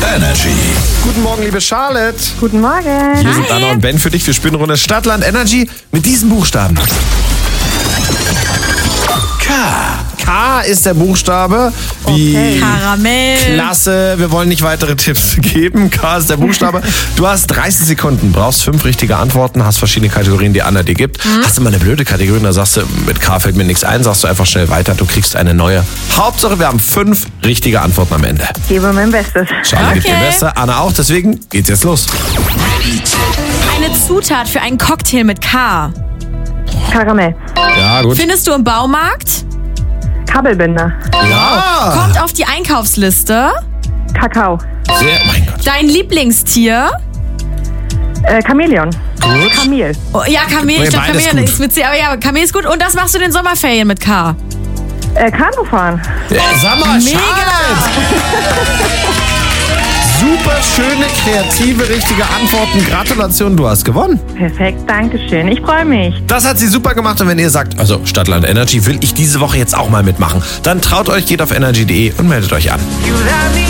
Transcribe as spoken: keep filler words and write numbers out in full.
Energy. Guten Morgen, liebe Charlotte. Guten Morgen. Hier sind Anna und Ben für dich. Wir spielen Runde Stadtland Energy mit diesen Buchstaben. K. K ist der Buchstabe. Wie Okay. Karamell. Klasse, wir wollen nicht weitere Tipps geben. K ist der Buchstabe. Du hast dreißig Sekunden, brauchst fünf richtige Antworten, hast verschiedene Kategorien, die Anna dir gibt. Mhm. Hast du mal eine blöde Kategorie, da sagst du, mit K fällt mir nichts ein, sagst du einfach schnell weiter, du kriegst eine neue. Hauptsache, wir haben fünf richtige Antworten am Ende. Ich gebe mein Bestes. Charlotte gibt Okay. ihr Beste, Anna auch, deswegen geht's jetzt los. Eine Zutat für einen Cocktail mit K. Karamell. Ja, gut. Findest du im Baumarkt? Kabelbinder. Ja, Kommt auf die Einkaufsliste. Kakao. sehr, mein Gott. Dein Lieblingstier? Äh, Chamäleon. Gut. Kamel. Oh, ja, Kamel. Ich glaube, Beides Kamel gut. ist mit C. Aber ja, Kamel ist gut. Und das machst du in den Sommerferien mit K. Äh, Kanufahren. Ja, sag mal, Mega. Charlotte! Super schöne, kreative, richtige Antworten. Gratulation, du hast gewonnen. Perfekt, danke schön. Ich freue mich. Das hat sie super gemacht und wenn ihr sagt, also Stadtland Energy will ich diese Woche jetzt auch mal mitmachen, dann traut euch, geht auf energy punkt de und meldet euch an. You let me